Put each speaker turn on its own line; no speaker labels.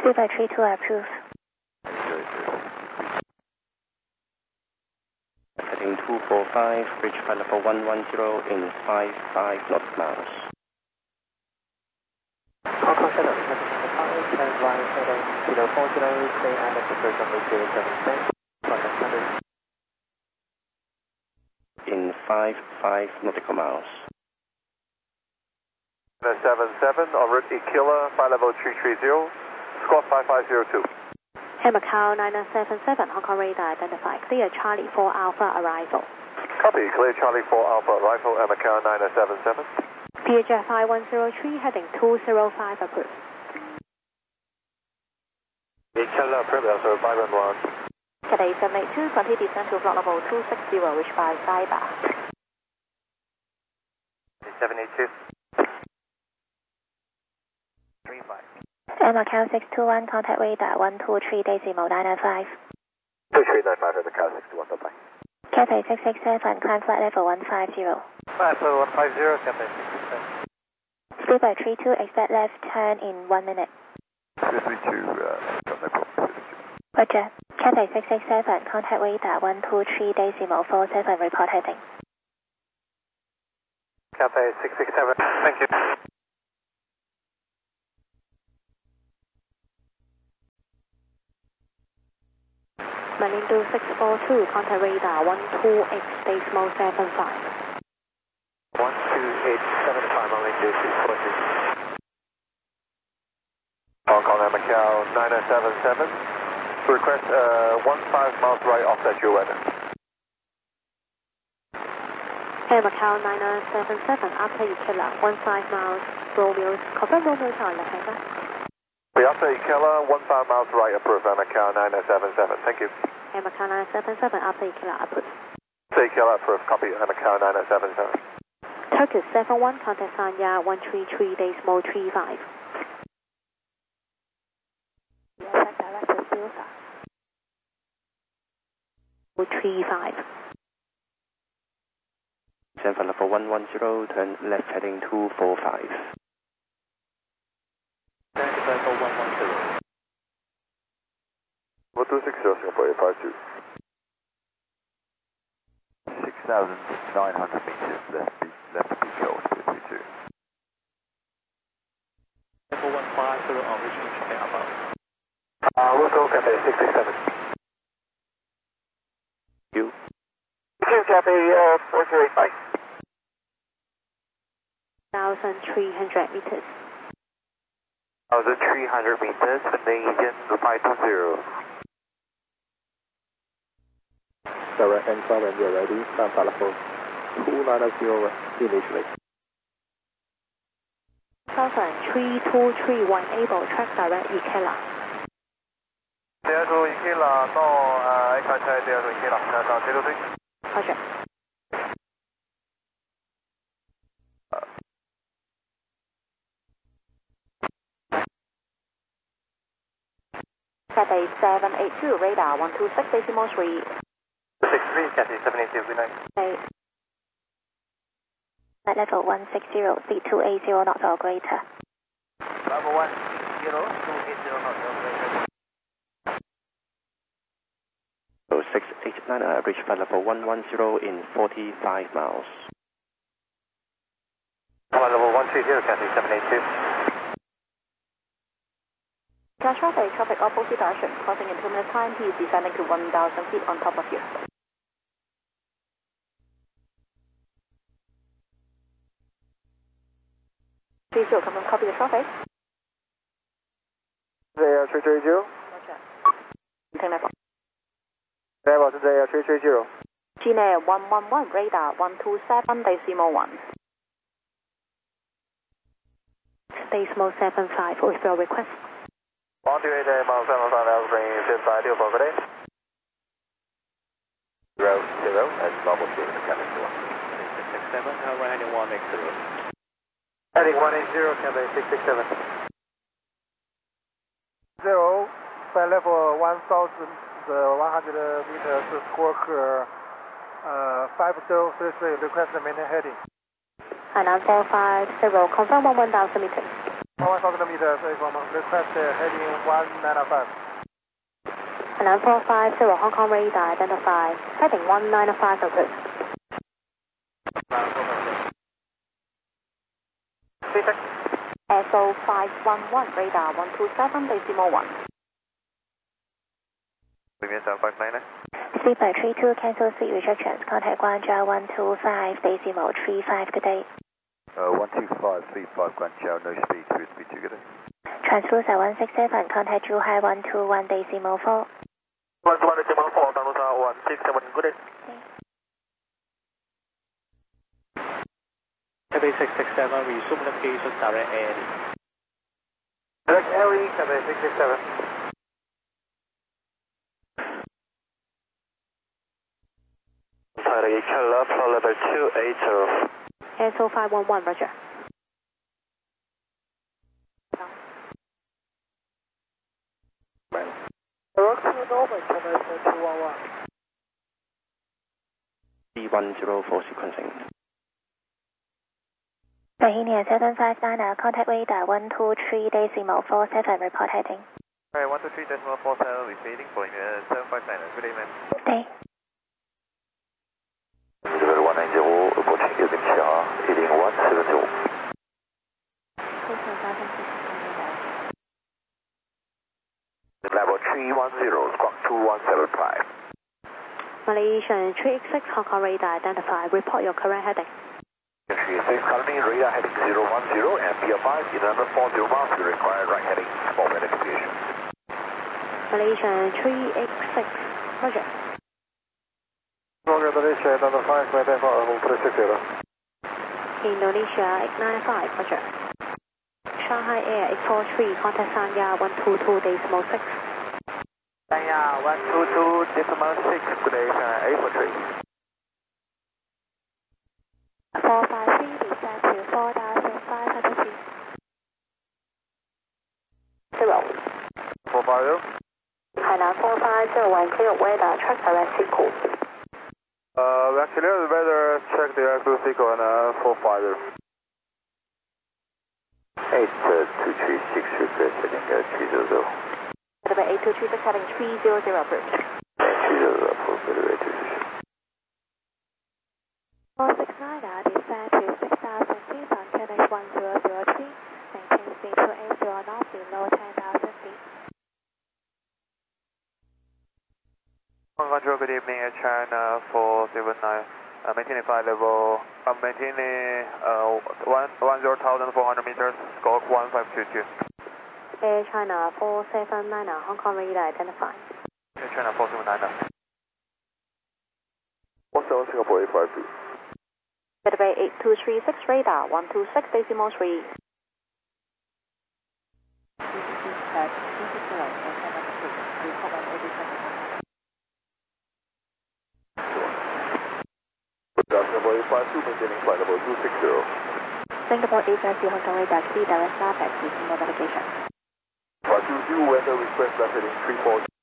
332 approve.
Heading 245, bridge flight level 110 in 55 nautical miles.
Hong Kong Center, stand by, heading 040, stay at the position with 076, contact center.
In 55 nautical miles.
77, en route Equila, flight level 330, squawk 5502.
Air Macau 9977, Hong Kong radar identified. Clear Charlie 4 Alpha arrival.
Copy, clear Charlie 4 Alpha arrival, Air Macau 9977.
PHFI 103, heading 205 approved.
Equila approved, also 511.
Cathay 782, continue descent to flight level 260, reached by Saiba.
782.
35. Air Macau 621, contact radar 123 decimal 995.
2395, Air Macau 621, bye-bye.
Cathay 667, climb flight level 150.
Flight level 150, Cathay 667.
Speed by 32, expect left turn in 1 minute.
232, got no problem.
Roger. Cathay 667, contact radar 123 decimal 47, report heading.
Cathay 667, thank you.
Malindo 642, contact radar 128 decimal 75.
12875, Malindo 642. Hong Kong Air Macau 9977. Request 15 miles right offset your weather.
Air Macau 9977, after Equila 15 miles, Romeo, confirm Romeo on left hand.
We after Equila 15 miles right approved, Air Macau 9977, thank you.
Air Macau 977, after Equila approved.
Equila approved, copy, Air Macau 9977.
Turkish 71, contact Sanya 133 decimal 35. Yes, direct to Silsa. 35.
San Flight level 110, turn left heading 245.
Stand by for 110.
260, Singapore 852.
6,900 meters left control, 232.
Level 150 on reaching Charlie Alpha.
We'll go Cathay 667.
You.
Cathay 408,
1,300 meters.
1,300 meters, Indonesian 520.
Direct and when you're ready, stand by level 290 initially.
3231, able track direct Equila.
第二组 Equila 到看起来第二组 Equila 到接头队。
Roger. Cathay 782, radar 126 decimal 3.
63, Cathay 782, good night.
Okay. At level 160, speed 280 knots or greater.
Level 160, 280 knots or greater.
689, reach flight level 110 in 45 miles.
Flight level 130, Cathay 782.
Traffic opposite direction, crossing in 2 minutes time, he is descending to 1,000 feet on top of you. Please do confirm copy the traffic.
There 330.
Roger. Maintain level.
Level 330.
GNAIR 111, radar 127 decimal 1. Decimal 75, with your request.
128 miles 7 miles, bring 5 for today.
0, and normal speed in the cabin door.
667, right heading 180.
Heading 180, Cathay 667. 0, flight level 1,100 meters, squawk 5033, request maintain heading.
And 9450, confirm 1,000 meters.
1,000 meters, request heading 195.
Thailand 450 Hong Kong radar identified. Heading 195 approach. SO 511 radar 127 decimal 1.
Premium 759.
Sleeper 32 cancel seat rejections. Contact Guangzhou 125 decimal 35. Good day.
12535 Guangzhou, no speed, cruise speed 2, good day.
Translucent 167, contact Zhuhai 121 decimal 4.
121 decimal 4, 道路上167, good day.
Taipei 667, resume navigation direct air.
Direct air, Taipei 667. Sorry, left for level 280.
SO 511, roger.
B104 sequencing.
Bohemia 759, contact radar 123 decimal 47, report heading.
Alright, 123 decimal 47, receiving Bohemia 759, good day, man.
Good day.
Level 190, approaching using Xiaha, heading 170. Level 310, squawk 2175.
Malaysian 386 Hong Kong radar identified. Report your current heading.
386 currently radar heading 010 and be advised in another 40 miles we require right heading for identification.
Malaysian 386, roger.
Roger, Indonesia, identify, hold 360.
Indonesia 895, roger. Shanghai Air 843, contact Sanya 122 decimal 6.
Sanya 122 decimal 6, good day, 843.
453, descend to 4,500 feet. 0.
450.
Hainan 4501, clear radar, track direct sequel.
Clear the weather, check the actual sequel and 450.
8236, request heading 300.
Runway 8236 heading 300 approach.
300, approach, runway 236.
469, descend to 6,000 feet on QNH 1003, maintain speed 280 knots below 10,000 feet.
Hong Kong, good evening, Air China 479. Maintaining flight level, maintaining 10,400 meters, squawk 1522.
Air China 479, Hong Kong radar identified.
Air China 479.
17 Singapore 852.
Runway 8236 radar 126 decimal 3.
Singapore 852, maintaining flight level 260.
Singapore 850 Hong Kong radar 3 direct nav at decimal navigation.
522, weather request left heading 340.